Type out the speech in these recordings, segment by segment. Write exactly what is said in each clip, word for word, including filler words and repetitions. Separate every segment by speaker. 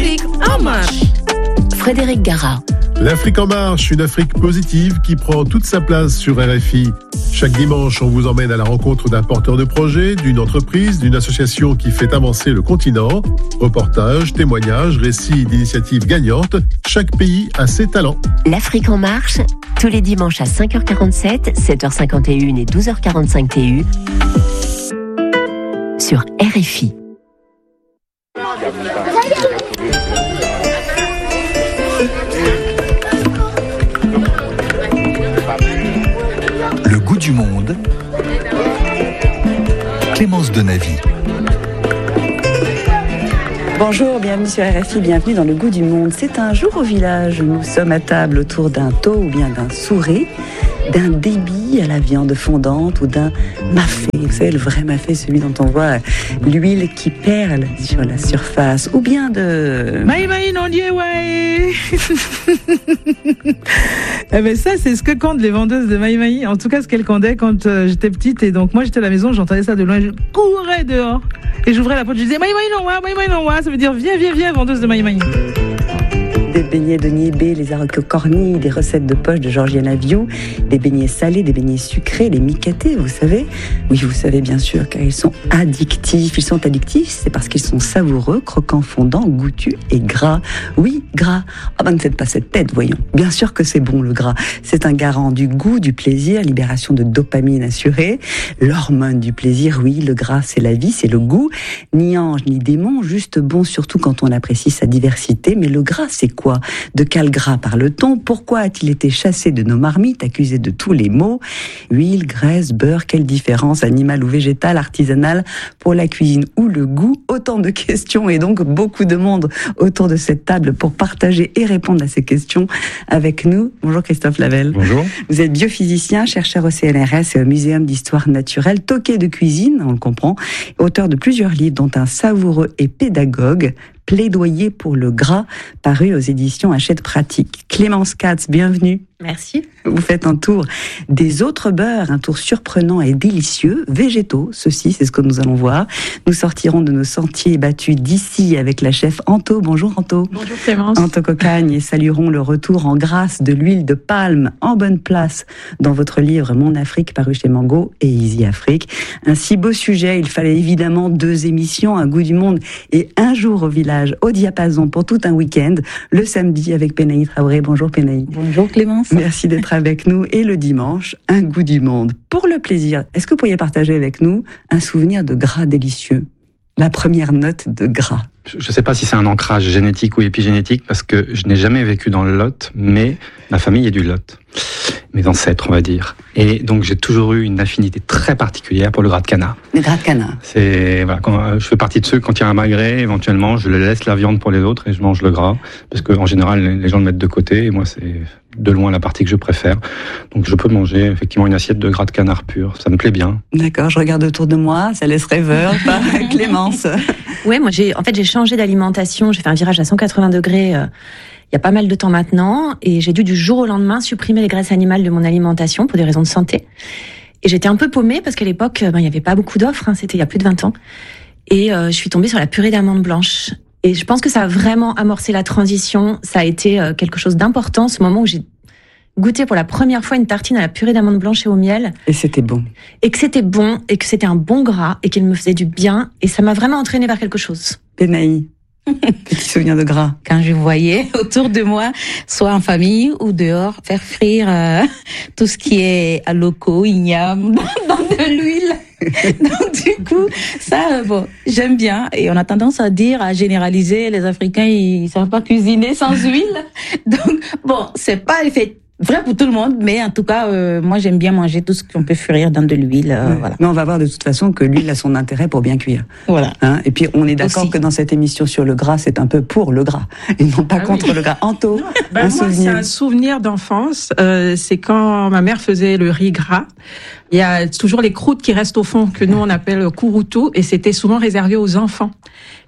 Speaker 1: L'Afrique en marche.
Speaker 2: Frédéric Gara.
Speaker 3: L'Afrique en marche, une Afrique positive qui prend toute sa place sur R F I. Chaque dimanche, on vous emmène à la rencontre d'un porteur de projet, d'une entreprise, d'une association qui fait avancer le continent. Reportages, témoignages, récits d'initiatives gagnantes. Chaque pays a ses talents.
Speaker 2: L'Afrique en marche, tous les dimanches à cinq heures quarante-sept, sept heures cinquante et un et douze heures quarante-cinq T U sur R F I.
Speaker 4: Le goût du monde. Clémence Denavy.
Speaker 5: Bonjour, bienvenue sur R F I, bienvenue dans le goût du monde. C'est un jour au village. Nous sommes à table autour d'un tau ou bien d'un souré, d'un débit à la viande fondante ou d'un mafé. Vous savez, le vrai mafé, celui dont on voit l'huile qui perle sur la surface. Ou bien de...
Speaker 6: Maï maï non dieu ouais. Eh ben ça, c'est ce que comptent les vendeuses de maï maï. En tout cas, ce qu'elles comptaient quand euh, j'étais petite. Et donc, moi, j'étais à la maison, j'entendais ça de loin. Je courais dehors. Et j'ouvrais la porte, je disais maï maï non wa, maï maï non wa. Ça veut dire viens, viens, viens, vendeuse de maï maï.
Speaker 5: Des beignets de niébé, les haricots cornis, des recettes de poche de Georgiana Aviou, des beignets salés, des beignets sucrés, les micatés, vous savez. Oui, vous savez bien sûr, car ils sont addictifs. Ils sont addictifs, c'est parce qu'ils sont savoureux, croquants, fondants, goûtus et gras. Oui, gras. Ah ben ne faites pas cette tête, voyons. Bien sûr que c'est bon le gras. C'est un garant du goût, du plaisir, libération de dopamine assurée. L'hormone du plaisir, oui, le gras c'est la vie, c'est le goût. Ni ange, ni démon, juste bon surtout quand on apprécie sa diversité. Mais le gras c'est quoi ? De quel gras parle-t-on ? Pourquoi a-t-il été chassé de nos marmites, accusé de tous les maux ? Huile, graisse, beurre, quelle différence animale ou végétale, artisanale pour la cuisine ou le goût ? Autant de questions et donc beaucoup de monde autour de cette table pour partager et répondre à ces questions avec nous. Bonjour Christophe Lavelle.
Speaker 7: Bonjour.
Speaker 5: Vous êtes biophysicien, chercheur au C N R S et au Muséum d'Histoire Naturelle, toqué de cuisine, on le comprend, auteur de plusieurs livres dont un savoureux et pédagogue, Plaidoyer pour le gras, paru aux éditions Hachette Pratique. Clémence Katz, bienvenue.
Speaker 8: Merci.
Speaker 5: Vous faites un tour des autres beurres, un tour surprenant et délicieux, végétaux, ceci, c'est ce que nous allons voir. Nous sortirons de nos sentiers battus d'ici avec la chef Anto. Bonjour Anto.
Speaker 8: Bonjour Clémence.
Speaker 5: Anto Cocagne, et saluerons le retour en grâce de l'huile de palme en bonne place dans votre livre Mon Afrique, paru chez Mango et Easy Afrique. Un si beau sujet, il fallait évidemment deux émissions, un goût du monde et un jour au village, au diapason pour tout un week-end, le samedi avec Pénaï Traoré. Bonjour Pénaï.
Speaker 8: Bonjour Clémence.
Speaker 5: Merci d'être avec nous. Et le dimanche, un goût du monde. Pour le plaisir, est-ce que vous pourriez partager avec nous un souvenir de gras délicieux ? La première note de gras.
Speaker 7: Je ne sais pas si c'est un ancrage génétique ou épigénétique, parce que je n'ai jamais vécu dans le Lot, mais ma famille est du Lot. Mes ancêtres, on va dire. Et donc, j'ai toujours eu une affinité très particulière pour le gras de canard.
Speaker 5: Le gras de canard.
Speaker 7: C'est, voilà, quand, je fais partie de ceux, quand il y a un magret, éventuellement, je laisse la viande pour les autres et je mange le gras. Parce que, en général, les gens le mettent de côté et moi, c'est de loin la partie que je préfère. Donc, je peux manger, effectivement, une assiette de gras de canard pur. Ça me plaît bien.
Speaker 5: D'accord, je regarde autour de moi, ça laisse rêveur, pas Clémence.
Speaker 8: Ouais, moi, j'ai, en fait, j'ai changé d'alimentation. J'ai fait un virage à cent quatre-vingts degrés, euh, il y a pas mal de temps maintenant, et j'ai dû du jour au lendemain supprimer les graisses animales de mon alimentation pour des raisons de santé. Et j'étais un peu paumée parce qu'à l'époque, ben, il y avait pas beaucoup d'offres, hein, c'était il y a plus de vingt ans. Et euh, je suis tombée sur la purée d'amandes blanches. Et je pense que ça a vraiment amorcé la transition. Ça a été euh, quelque chose d'important, ce moment où j'ai goûté pour la première fois une tartine à la purée d'amandes blanches et au miel.
Speaker 5: Et c'était bon.
Speaker 8: Et que c'était bon, et que c'était un bon gras, et qu'il me faisait du bien. Et ça m'a vraiment entraînée vers quelque chose.
Speaker 5: Pénaï. Petit souvenir de gras.
Speaker 9: Quand je voyais autour de moi, soit en famille ou dehors, faire frire euh, tout ce qui est à loco, igname, dans de l'huile. Donc du coup, ça, euh, bon, j'aime bien. Et on a tendance à dire, à généraliser, les Africains, ils savent pas cuisiner sans huile. Donc bon, c'est pas effet vrai pour tout le monde, mais en tout cas, euh, moi j'aime bien manger tout ce qu'on peut frire dans de l'huile. Euh,
Speaker 5: ouais.
Speaker 9: Voilà.
Speaker 5: Mais on va voir de toute façon que l'huile a son intérêt pour bien cuire.
Speaker 9: Voilà.
Speaker 5: Hein, et puis on est d'accord
Speaker 9: Aussi.
Speaker 5: que dans cette émission sur le gras, c'est un peu pour le gras et non pas
Speaker 6: Ah
Speaker 5: contre
Speaker 6: oui.
Speaker 5: le gras. Anto,
Speaker 6: Ben
Speaker 5: un
Speaker 6: moi,
Speaker 5: souvenir.
Speaker 6: c'est un souvenir d'enfance. Euh, c'est quand ma mère faisait le riz gras. Il y a toujours les croûtes qui restent au fond, que nous on appelle kouroutou, et c'était souvent réservé aux enfants.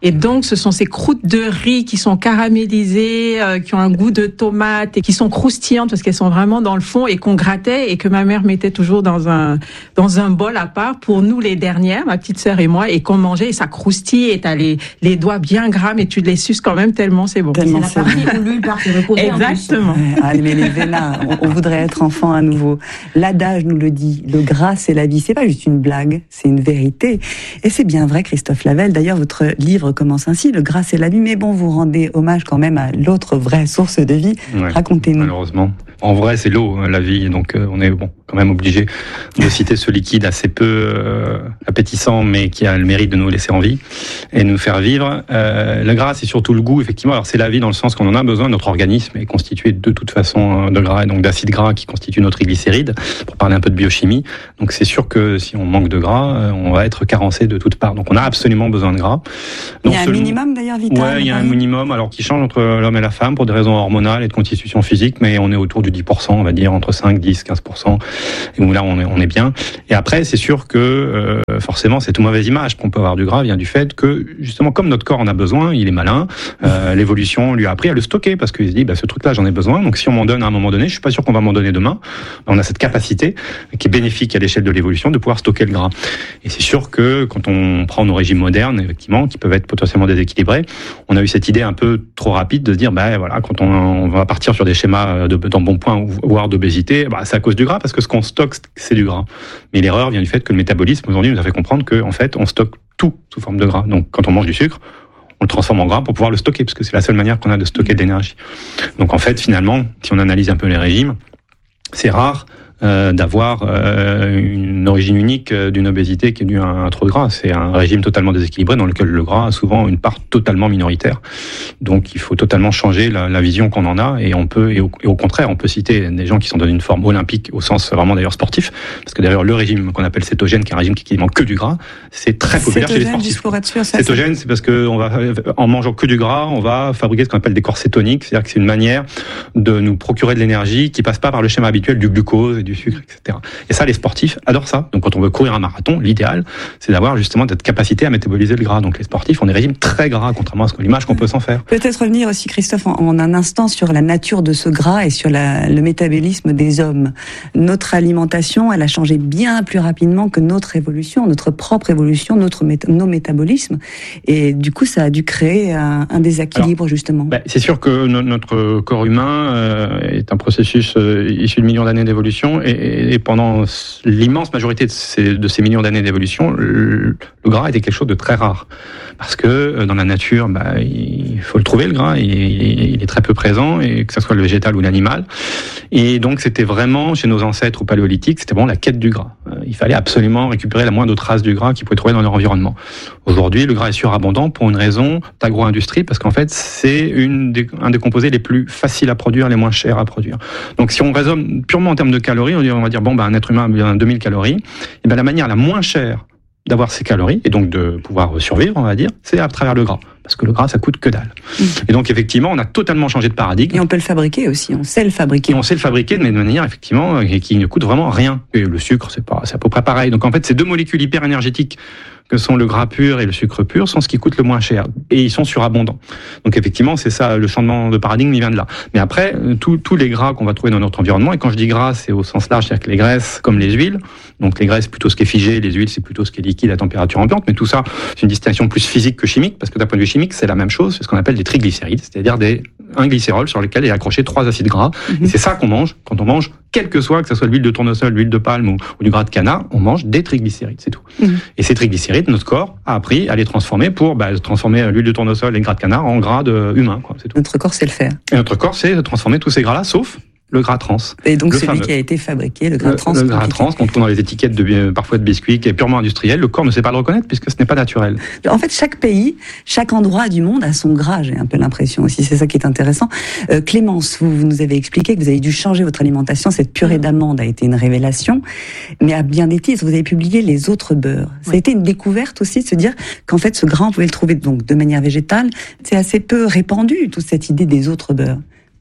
Speaker 1: Et donc, ce sont ces croûtes de riz qui sont caramélisées, euh, qui ont un goût de tomate et qui sont croustillantes parce qu'elles sont vraiment dans le fond et qu'on grattait et que ma mère mettait toujours dans un dans un bol à part pour nous les dernières, ma petite sœur et moi, et qu'on mangeait et ça croustille et t'as les les doigts bien gras mais tu les suces quand même tellement c'est bon.
Speaker 5: Tellement
Speaker 8: C'est la partie où l'huile part se reposer.
Speaker 1: Exactement.
Speaker 5: Ouais, ah, mais les vénas, on, on voudrait être enfant à nouveau. L'adage nous le dit, le gras c'est la vie. C'est pas juste une blague, c'est une vérité. Et c'est bien vrai, Christophe Lavelle. D'ailleurs, votre livre commence ainsi, le gras c'est la vie. Mais bon, vous rendez hommage quand même à l'autre vraie source de vie.
Speaker 7: Ouais,
Speaker 5: Racontez-nous.
Speaker 7: Malheureusement. En vrai, c'est l'eau, la vie. Donc, euh, on est bon, quand même obligé de citer ce liquide assez peu euh, appétissant, mais qui a le mérite de nous laisser en vie et de nous faire vivre. Euh, le gras, c'est surtout le goût, effectivement. Alors, c'est la vie dans le sens qu'on en a besoin. Notre organisme est constitué de toute façon de gras et donc d'acides gras qui constituent nos triglycérides, pour parler un peu de biochimie. Donc, c'est sûr que si on manque de gras, on va être carencé de toutes parts. Donc, on a absolument besoin de gras.
Speaker 5: Il y a un minimum d'ailleurs vital.
Speaker 7: Ouais, il y a un minimum, alors qui change entre l'homme et la femme pour des raisons hormonales et de constitution physique, mais on est autour du dix pour cent, on va dire entre cinq, dix, quinze pour cent. Et où là, on est, on est bien. Et après, c'est sûr que euh, forcément, cette mauvaise image qu'on peut avoir du gras vient du fait que justement, comme notre corps en a besoin, il est malin. Euh, l'évolution lui a appris à le stocker parce qu'il se dit, bah, ce truc-là, j'en ai besoin. Donc, si on m'en donne à un moment donné, je suis pas sûr qu'on va m'en donner demain. On a cette capacité qui est bénéfique à l'échelle de l'évolution de pouvoir stocker le gras. Et c'est sûr que quand on prend nos régimes modernes, effectivement, qui peuvent être potentiellement déséquilibrés, on a eu cette idée un peu trop rapide de se dire, bah voilà, quand on, on va partir sur des schémas de, d'embonpoint voire d'obésité, bah, c'est à cause du gras parce que ce qu'on stocke, c'est du gras. Mais l'erreur vient du fait que le métabolisme aujourd'hui nous a fait comprendre que en fait, on stocke tout sous forme de gras. Donc, quand on mange du sucre, on le transforme en gras pour pouvoir le stocker parce que c'est la seule manière qu'on a de stocker de l'énergie. Donc, en fait, finalement, si on analyse un peu les régimes, c'est rare Euh, d'avoir euh, une origine unique euh, d'une obésité qui est due à un trop de gras. C'est un régime totalement déséquilibré dans lequel le gras a souvent une part totalement minoritaire. Donc il faut totalement changer la, la vision qu'on en a et on peut et au, et au contraire on peut citer des gens qui sont dans une forme olympique au sens vraiment d'ailleurs sportif parce que d'ailleurs le régime qu'on appelle cétogène qui est un régime qui ne manque que du gras, c'est très populaire cétogène, chez les sportifs.
Speaker 5: Pour être sûr, ça,
Speaker 7: cétogène, c'est parce que on va en mangeant que du gras, on va fabriquer ce qu'on appelle des corps cétoniques, c'est-à-dire que c'est une manière de nous procurer de l'énergie qui passe pas par le schéma habituel du glucose et du sucre, et cetera. Et ça, les sportifs adorent ça. Donc, quand on veut courir un marathon, l'idéal, c'est d'avoir justement cette capacité à métaboliser le gras. Donc, les sportifs ont des régimes très gras, contrairement à ce que l'image qu'on peut s'en faire.
Speaker 5: Peut-être revenir aussi, Christophe, en, en un instant sur la nature de ce gras et sur la, le métabolisme des hommes. Notre alimentation, elle a changé bien plus rapidement que notre évolution, notre propre évolution, notre méta- nos métabolismes. Et du coup, ça a dû créer un, un déséquilibre, alors, justement.
Speaker 7: Bah, c'est sûr que no- notre corps humain euh, est un processus euh, issu de millions d'années d'évolution et, et pendant l'immense majorité de ces, de ces millions d'années d'évolution, le, le gras était quelque chose de très rare. Parce que euh, dans la nature, bah, il faut le trouver, le gras, il, il est très peu présent, et que ce soit le végétal ou l'animal. Et donc c'était vraiment, chez nos ancêtres au paléolithique, c'était vraiment la quête du gras. Euh, il fallait absolument récupérer la moindre trace du gras qu'ils pouvaient trouver dans leur environnement. Aujourd'hui, le gras est surabondant pour une raison d'agro-industrie, parce qu'en fait, c'est une des, un des composés les plus faciles à produire, les moins chers à produire. Donc si on raisonne purement en termes de calories, on va dire, bon, bah, un être humain a besoin de deux mille calories, et ben la manière la moins chère d'avoir ces calories, et donc de pouvoir survivre, on va dire, c'est à travers le gras. Parce que le gras, ça coûte que dalle. Mmh. Et donc, effectivement, on a totalement changé de paradigme.
Speaker 5: Et on peut le fabriquer aussi, on sait le fabriquer.
Speaker 7: Et on sait le fabriquer de manière, effectivement, qui ne coûte vraiment rien. Et le sucre, c'est pas, c'est à peu près pareil. Donc, en fait, ces deux molécules hyper énergétiques que sont le gras pur et le sucre pur sont ce qui coûte le moins cher. Et ils sont surabondants. Donc, effectivement, c'est ça, le changement de paradigme, il vient de là. Mais après, tous les gras qu'on va trouver dans notre environnement, et quand je dis gras, c'est au sens large, c'est-à-dire que les graisses, comme les huiles, donc les graisses, plutôt ce qui est figé, les huiles, c'est plutôt ce qui est liquide à température ambiante, mais tout ça, c'est une distinction plus physique que chimique, parce que d'un point de vue chimique, c'est la même chose, c'est ce qu'on appelle des triglycérides, c'est-à-dire des, un glycérol sur lequel est accroché trois acides gras. Mm-hmm. Et c'est ça qu'on mange quand on mange, quel que soit, que ce soit l'huile de tournesol, l'huile de palme ou, ou du gras de canard, on mange des triglycérides, c'est tout. Mm-hmm. Et ces triglycérides, notre corps a appris à les transformer pour bah, transformer l'huile de tournesol et le gras de canard en gras de humain, quoi, c'est tout.
Speaker 5: Notre corps sait le faire.
Speaker 7: Et notre corps sait transformer tous ces gras-là, sauf le gras trans.
Speaker 5: Et donc
Speaker 7: le
Speaker 5: celui
Speaker 7: fameux.
Speaker 5: qui a été fabriqué, le gras
Speaker 7: le,
Speaker 5: trans.
Speaker 7: Le gras trans qu'on trouve dans les étiquettes de, parfois de biscuits, qui est purement industriel, le corps ne sait pas le reconnaître puisque ce n'est pas naturel.
Speaker 5: En fait, chaque pays, chaque endroit du monde a son gras, j'ai un peu l'impression aussi, c'est ça qui est intéressant. Euh, Clémence, vous, vous nous avez expliqué que vous avez dû changer votre alimentation, cette purée d'amandes a été une révélation, mais à bien des titres, vous avez publié les autres beurres. Ça a été une découverte aussi de se dire qu'en fait, ce gras, on pouvait le trouver donc de manière végétale. C'est assez peu répandu, toute cette idée des autres beurres.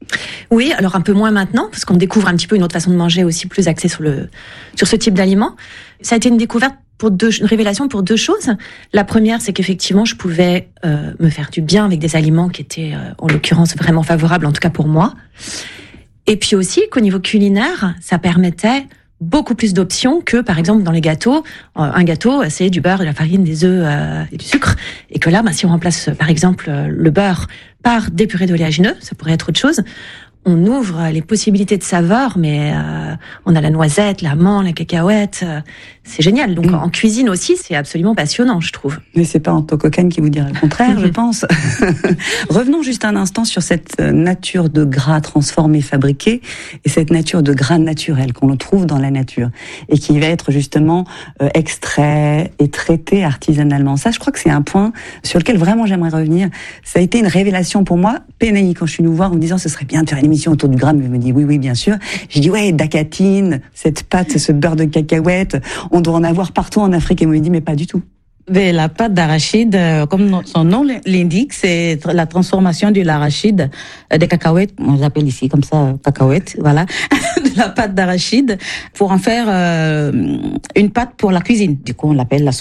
Speaker 8: Oui, alors un peu moins maintenant, parce qu'on découvre un petit peu une autre façon de manger aussi plus axée sur le sur ce type d'aliments. Ça a été une découverte pour deux, une révélation pour deux choses. La première, c'est qu'effectivement, je pouvais euh, me faire du bien avec des aliments qui étaient, euh, en l'occurrence, vraiment favorables, en tout cas pour moi. Et puis aussi qu'au niveau culinaire, ça permettait beaucoup plus d'options que, par exemple, dans les gâteaux. Un gâteau, c'est du beurre, de la farine, des œufs euh, et du sucre. Et que là, bah, si on remplace, par exemple, le beurre par des purées d'oléagineux, ça pourrait être autre chose. On ouvre les possibilités de saveurs, mais euh, on a la noisette, l'amande, la cacahuète, euh, c'est génial. Donc mmh. en cuisine aussi, c'est absolument passionnant, je trouve.
Speaker 5: Mais c'est pas Anto Cocagne qui vous dirait le contraire, je pense. Revenons juste un instant sur cette nature de gras transformé, fabriqué, et cette nature de gras naturel qu'on trouve dans la nature, et qui va être justement euh, extrait et traité artisanalement. Ça, je crois que c'est un point sur lequel vraiment j'aimerais revenir. Ça a été une révélation pour moi. Pénéi, quand je suis venue voir en me disant ce serait bien de faire une émission autour du gras, mais je me dis oui, oui, bien sûr. J'ai dit ouais, dacatine, cette pâte, ce beurre de cacahuète, on doit en avoir partout en Afrique. Et moi, il me dit mais pas du tout.
Speaker 9: Mais la pâte d'arachide, comme son nom l'indique, c'est la transformation de l'arachide, des cacahuètes, on l'appelle ici comme ça, cacahuètes, voilà, de la pâte d'arachide, pour en faire euh, une pâte pour la cuisine. Du coup, on l'appelle la sauce